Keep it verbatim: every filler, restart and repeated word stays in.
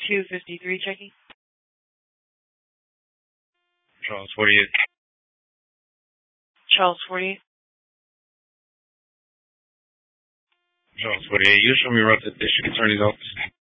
two fifty-three checking. Charles forty-eight. Charles forty-eight. Charles forty-eight. You show me route to the district attorney's office.